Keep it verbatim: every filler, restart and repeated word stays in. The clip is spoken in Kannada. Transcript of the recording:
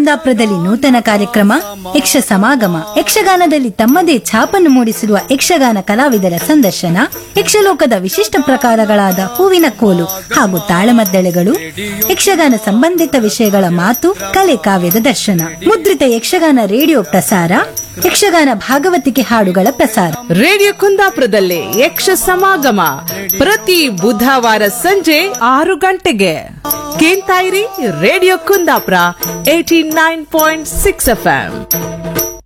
ಕುಂದಾಪುರದಲ್ಲಿ ನೂತನ ಕಾರ್ಯಕ್ರಮ ಯಕ್ಷ ಸಮಾಗಮ ಯಕ್ಷಗಾನದಲ್ಲಿ ತಮ್ಮದೇ ಛಾಪನ್ನು ಮೂಡಿಸಿರುವ ಯಕ್ಷಗಾನ ಕಲಾವಿದರ ಸಂದರ್ಶನ ಯಕ್ಷಲೋಕದ ವಿಶಿಷ್ಟ ಪ್ರಕಾರಗಳಾದ ಹೂವಿನ ಕೋಲು ಹಾಗೂ ತಾಳಮದ್ದಳೆಗಳು ಯಕ್ಷಗಾನ ಸಂಬಂಧಿತ ವಿಷಯಗಳ ಮಾತು ಕಲೆ ಕಾವ್ಯದ ದರ್ಶನ ಮುದ್ರಿತ ಯಕ್ಷಗಾನ ರೇಡಿಯೋ ಪ್ರಸಾರ ಯಕ್ಷಗಾನ ಭಾಗವತಿಕೆ ಹಾಡುಗಳ ಪ್ರಸಾರ ರೇಡಿಯೋ ಕುಂದಾಪುರದಲ್ಲಿ ಯಕ್ಷ ಸಮಾಗಮ ಪ್ರತಿ ಬುಧವಾರ ಸಂಜೆ ಆರು ಗಂಟೆಗೆ ಕೇಳ್ತಾ ಇರಿ radio Kundapura eighty nine point six F M.